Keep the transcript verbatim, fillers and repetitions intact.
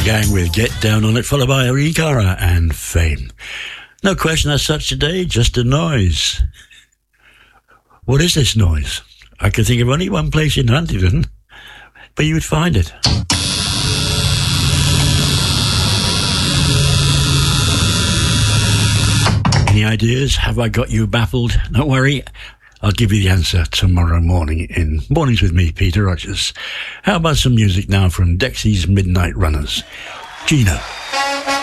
Gang with Get Down On It, followed by Igara and Fame. No question as such today, just a noise. What is this noise? I can think of only one place in Huntingdon, but you would find it. Any ideas? Have I got you baffled? Don't worry, I'll give you the answer tomorrow morning in Mornings with me, Peter Rogers. How about some music now from Dexy's Midnight Runners? Gino.